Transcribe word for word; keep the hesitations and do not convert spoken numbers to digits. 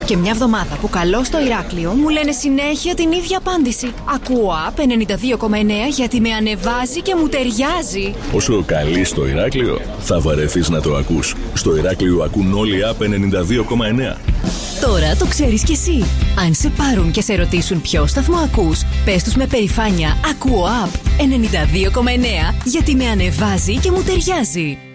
Και μια εβδομάδα που καλώ στο Ηράκλειο μου λένε συνέχεια την ίδια απάντηση. Ακούω App ενενήντα δύο κόμμα εννέα γιατί με ανεβάζει και μου ταιριάζει. Όσο καλεί στο Ηράκλειο, θα βαρεθείς να το ακούς. Στο Ηράκλειο ακούν όλοι App ενενήντα δύο κόμμα εννέα. Τώρα το ξέρεις κι εσύ. Αν σε πάρουν και σε ρωτήσουν ποιο σταθμό ακούς, πες τους με περηφάνεια. Ακούω App ενενήντα δύο κόμμα εννέα γιατί με ανεβάζει και μου ταιριάζει.